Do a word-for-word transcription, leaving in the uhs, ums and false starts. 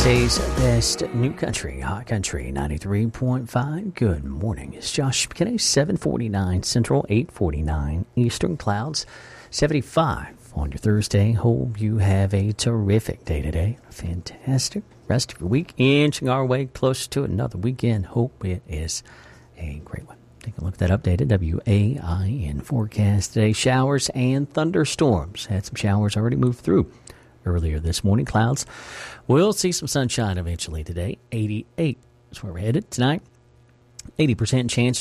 Today's best new country, hot country, ninety-three point five. Good morning. It's Josh McKinney, seven forty-nine Central, eight forty-nine Eastern. Clouds, seventy-five on your Thursday. Hope you have a terrific day today. Fantastic rest of your week. Inching our way closer to another weekend. Hope it is a great one. Take a look at that updated W A I N forecast today. Showers and thunderstorms. Had some showers already moved through earlier this morning. Clouds. We'll see some sunshine eventually today. eighty-eight is where we're headed tonight. eighty percent chance